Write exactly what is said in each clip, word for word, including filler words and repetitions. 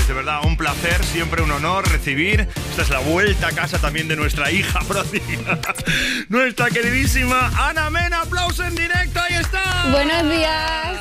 de verdad, un placer, siempre un honor recibir. Esta es la vuelta a casa también de nuestra hija pródiga, nuestra queridísima Ana Mena. ¡Aplauso en directo! ¡Ahí está! ¡Buenos días!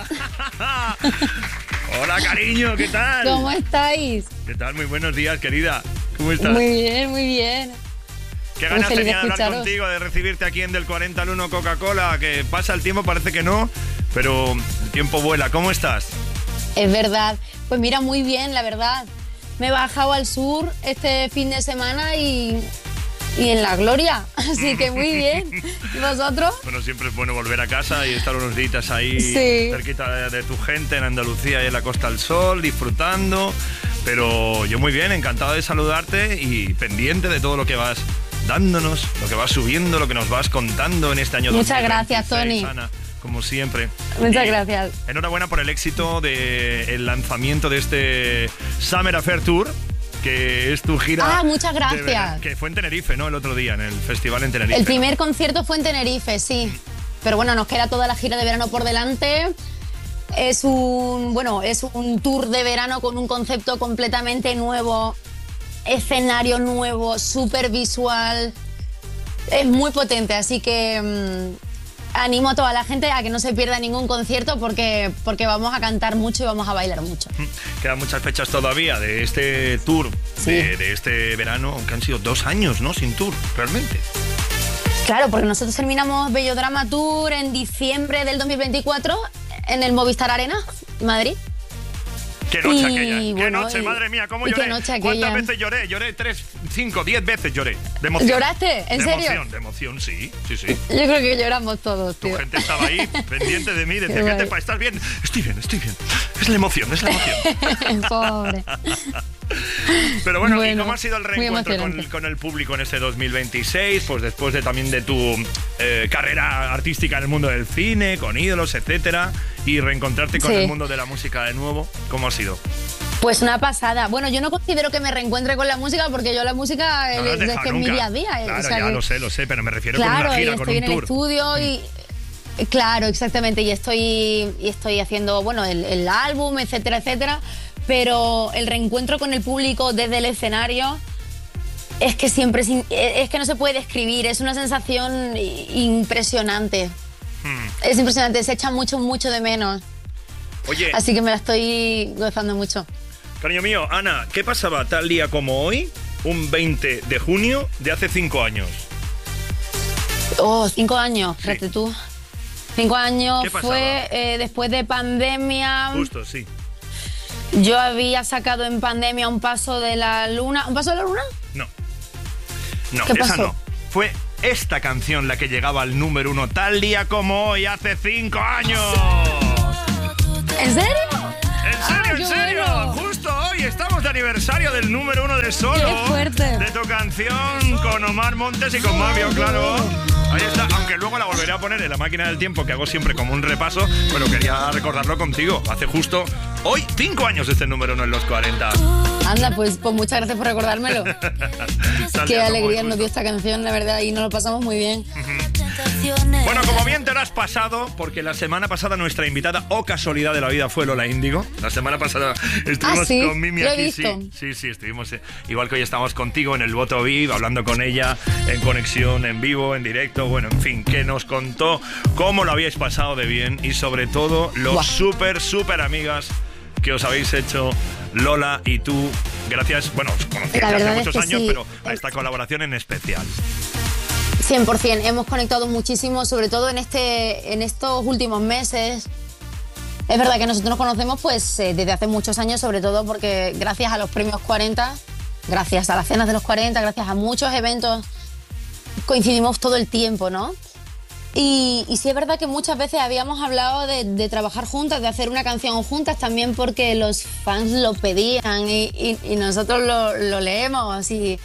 Hola, cariño, ¿qué tal? ¿Cómo estáis? ¿Qué tal? Muy buenos días, querida. ¿Cómo estás? Muy bien, muy bien. Qué ganas tenía de hablar contigo, de recibirte aquí en Del cuarenta al uno Coca-Cola. Que pasa el tiempo, parece que no, pero el tiempo vuela. ¿Cómo estás? Es verdad. Pues mira, muy bien, la verdad. Me he bajado al sur este fin de semana y, y en la gloria. Así que muy bien. ¿Y vosotros? Bueno, siempre es bueno volver a casa y estar unos días ahí sí. cerquita de, de tu gente en Andalucía y en la Costa del Sol, disfrutando. Pero yo muy bien, encantado de saludarte y pendiente de todo lo que vas dándonos, lo que vas subiendo, lo que nos vas contando en este año. Muchas gracias, Tony. Ana, como siempre. Muchas y gracias. Enhorabuena por el éxito del lanzamiento de este Summer Affair Tour, que es tu gira. Ah, muchas gracias. Que fue en Tenerife, ¿no? El otro día, en el festival en Tenerife. El primer concierto fue en Tenerife, sí. Pero bueno, nos queda toda la gira de verano por delante. Es un, bueno, es un tour de verano con un concepto completamente nuevo, escenario nuevo, súper visual. Es muy potente, así que mmm, animo a toda la gente a que no se pierda ningún concierto porque, porque vamos a cantar mucho y vamos a bailar mucho. Quedan muchas fechas todavía de este tour, sí. de, de este verano, aunque han sido dos años, ¿no? Sin tour, realmente. Claro, porque nosotros terminamos Bello Drama Tour en diciembre del dos mil veinticuatro en el Movistar Arena, Madrid. Qué noche y, aquella, qué bueno, noche, y, madre mía, cómo lloré. ¿Cuántas veces lloré? Lloré tres, cinco, diez veces lloré. De emoción. ¿Lloraste? ¿En de serio? De emoción, de emoción, sí, sí, sí. Yo creo que lloramos todos, tío. Tu gente estaba ahí, pendiente de mí, decía, ¿qué te pasa? ¿Estás bien? Estoy bien, estoy bien. Es la emoción, es la emoción. Pobre. Pero bueno, bueno, ¿y cómo ha sido el reencuentro con, con el público en este dos mil veintiséis? Pues después de también de tu eh, carrera artística en el mundo del cine, con ídolos, etcétera, y reencontrarte con sí. el mundo de la música de nuevo, ¿cómo ha sido? Pues una pasada. Bueno, yo no considero que me reencuentre con la música porque yo la música no es, es que es mi día a día. Claro, o sea, ya que, lo sé, lo sé, pero me refiero claro, con una gira, y con estoy un en tour. El estudio y claro, exactamente, y estoy y estoy haciendo, bueno, el, el álbum, etcétera, etcétera, pero el reencuentro con el público desde el escenario es que siempre es, es que no se puede describir, es una sensación impresionante. Hmm. Es impresionante, se echa mucho, mucho de menos. Oye. Así que me la estoy gozando mucho. Cariño mío, Ana, ¿qué pasaba tal día como hoy, un veinte de junio de hace cinco años? Oh, cinco años, sí. fíjate tú. Cinco años ¿Qué pasaba? Fue eh, después de pandemia. Justo, sí. Yo había sacado en pandemia un paso de la luna. ¿Un paso de la luna? No. No, ¿Qué esa pasó? no. Fue esta canción la que llegaba al número uno tal día como hoy, hace cinco años. ¿En serio? ¿En serio, ah, en serio? Bueno. Justo hoy estamos de aniversario del número uno de Solo. ¡Qué fuerte! De tu canción con Omar Montes y con Mavio, claro. Ahí está, aunque luego la volveré a poner en la máquina del tiempo, que hago siempre como un repaso, pero quería recordarlo contigo. Hace justo hoy cinco años este número uno en los cuarenta. Anda, pues, pues muchas gracias por recordármelo. Qué alegría nos dio esta canción, la verdad, y nos lo pasamos muy bien. Bueno, como bien te lo has pasado, porque la semana pasada nuestra invitada, o casualidad de la vida, fue Lola Índigo. La semana pasada estuvimos ¿Ah, sí? con Mimi ¿Lo he aquí. visto? Sí, sí, sí, estuvimos eh, igual que hoy estamos contigo en el Voto V I V, hablando con ella en conexión, en vivo, en directo. Bueno, en fin, que nos contó cómo lo habíais pasado de bien y sobre todo los wow. súper, súper amigas que os habéis hecho Lola y tú. Gracias, bueno, os conocíais hace muchos es que años, sí. pero a esta colaboración en especial. cien por ciento, hemos conectado muchísimo, sobre todo en, este, en estos últimos meses. Es verdad que nosotros nos conocemos pues eh, desde hace muchos años, sobre todo porque gracias a los premios cuarenta, gracias a las cenas de los cuarenta, gracias a muchos eventos, coincidimos todo el tiempo, ¿no? Y, y sí es verdad que muchas veces habíamos hablado de, de trabajar juntas, de hacer una canción juntas, también porque los fans lo pedían y, y, y nosotros lo, lo leemos y,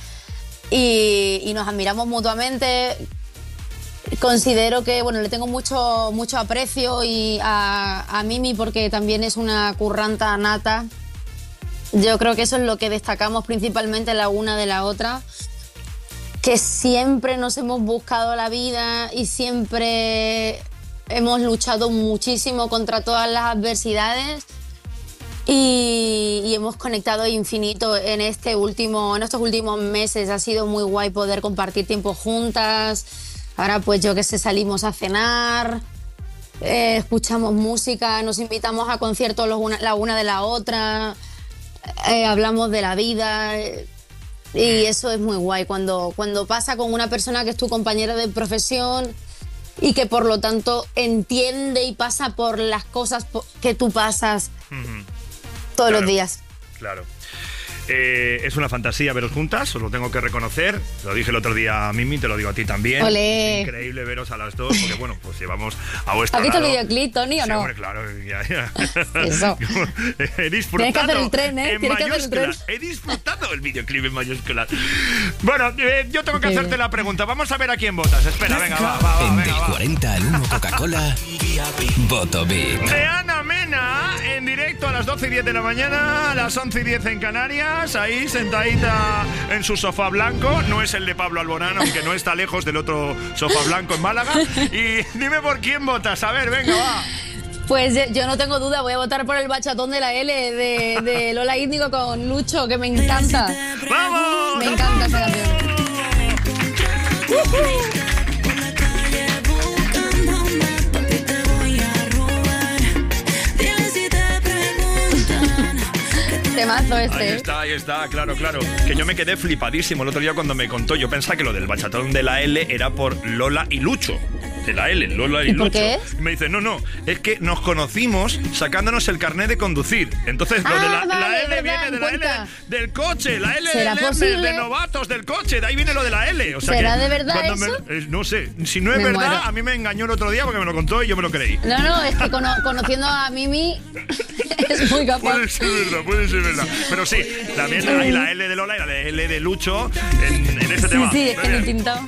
y, y nos admiramos mutuamente. Considero que, bueno, le tengo mucho, mucho aprecio y a, a Mimi porque también es una curranta nata. Yo creo que eso es lo que destacamos principalmente la una de la otra, que siempre nos hemos buscado la vida y siempre hemos luchado muchísimo contra todas las adversidades Y, y hemos conectado infinito en este último, en estos últimos meses. Ha sido muy guay poder compartir tiempo juntas. Ahora pues yo que sé, salimos a cenar, eh, escuchamos música, nos invitamos a conciertos los una, la una de la otra, eh, hablamos de la vida. Eh, y eso es muy guay cuando, cuando pasa con una persona que es tu compañera de profesión y que por lo tanto entiende y pasa por las cosas que tú pasas. Uh-huh. Todos claro, los días. Claro. Eh, es una fantasía veros juntas, os lo tengo que reconocer. Lo dije el otro día a Mimi, te lo digo a ti también. Olé. Es increíble veros a las dos, porque bueno, pues llevamos a vuestro ¿Has visto lado. el videoclip, Tony, o sí, no? Hombre, claro, ya, ya. Eso. He disfrutado. Tienes que hacer el tren, ¿eh? En Tienes que hacer el tren. He disfrutado el videoclip en mayúsculas. Bueno, eh, yo tengo que sí. hacerte la pregunta. Vamos a ver a quién votas. Espera, venga, va, va, va. En venga, del va. cuarenta al uno Coca-Cola, Voto V I P. De Ana Mena, en directo a las doce y diez de la mañana, a las once y diez en Canarias, ahí sentadita en su sofá blanco. No es el de Pablo Alborán, aunque no está lejos del otro sofá blanco en Málaga. Y dime por quién votas. A ver, venga, va. Pues yo no tengo duda, voy a votar por el bachatón de la L de, de Lola Índigo con Lucho, que me encanta. ¡Vamos! Me encanta esa canción. Uh-huh. Temazo este. Ahí está, ahí está, claro, claro. Que yo me quedé flipadísimo el otro día cuando me contó. Yo pensaba que lo del bachatón de la L era por Lola y Lucho. De la L, Lola y, ¿Y Lucho. por qué? Y me dice, no, no, es que nos conocimos sacándonos el carnet de conducir. Entonces, lo ah, de la, vale, la L verdad, viene de la cuenta. L del coche, la L ¿Será de, posible? de novatos del coche, de ahí viene lo de la L. O sea ¿Será que de verdad cuando eso? Me, eh, no sé, si no es me verdad, muero. A mí me engañó el otro día porque me lo contó y yo me lo creí. No, no, es que cono conociendo a Mimi es muy capaz. Puede ser verdad, puede ser verdad. Pero sí, también hay la L de Lola y la L de Lucho en, en este sí, tema. Sí, es que lo he pintado.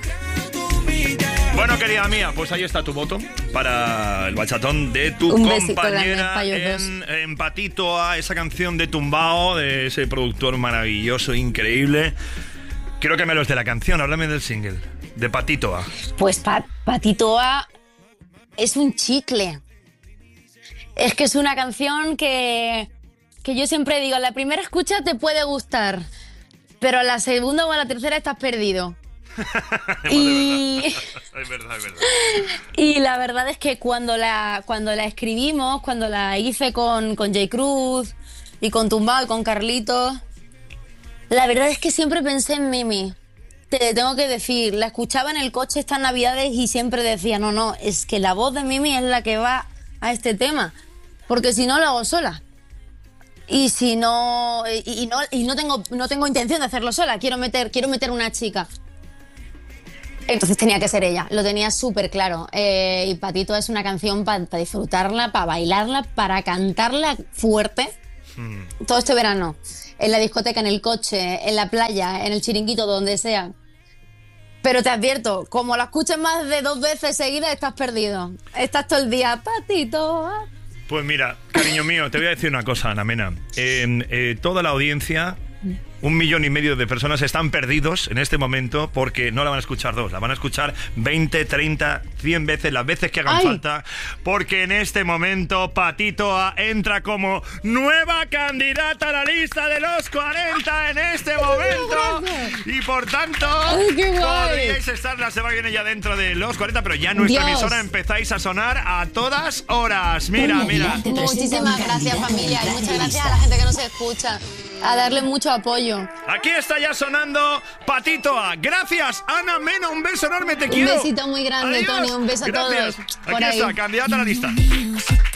Bueno, querida mía, pues ahí está tu voto para el bachatón de tu Un compañera en, en Patito A, esa canción de Tumbao, de ese productor maravilloso, increíble. Quiero que me los de la canción, háblame del single, de Patito A. Pues pa Patito A es un chicle. Es que es una canción que, que yo siempre digo, la primera escucha te puede gustar, pero a la segunda o a la tercera estás perdido. y... es verdad, es verdad. Y la verdad es que cuando la, cuando la escribimos, cuando la hice con, con J. Cruz y con Tumbao y con Carlitos, la verdad es que siempre pensé en Mimi. Te tengo que decir, la escuchaba en el coche estas navidades y siempre decía, no, no, es que la voz de Mimi es la que va a este tema, porque si no lo hago sola. Y si no, y, y no, y no tengo, no tengo intención de hacerlo sola, quiero meter, quiero meter una chica. Entonces tenía que ser ella, lo tenía súper claro. Eh, y Patito es una canción para pa disfrutarla, para bailarla, para cantarla fuerte. Mm. Todo este verano, en la discoteca, en el coche, en la playa, en el chiringuito, donde sea. Pero te advierto, como la escuches más de dos veces seguidas, estás perdido. Estás todo el día, Patito. Pues mira, cariño mío, te voy a decir una cosa, Ana Mena. En eh, toda la audiencia... Un millón y medio de personas están perdidos en este momento porque no la van a escuchar dos, la van a escuchar veinte, treinta, cien veces, las veces que hagan ¡Ay! falta, porque en este momento Patito A entra como nueva candidata a la lista de los cuarenta en este momento y por tanto ¡Ay, qué guay! podríais estar la semana que viene ya dentro de los cuarenta, pero ya en nuestra Dios. emisora empezáis a sonar a todas horas. Mira, mira. Muchísimas gracias, familia, y muchas gracias a la gente que nos escucha, a darle mucho apoyo. Aquí está ya sonando Patito A. Gracias, Ana Mena. Un beso enorme, te quiero. Un besito muy grande, Adiós. Tony. Un beso a Gracias. todos. Aquí Por ahí. está, candidata a la lista.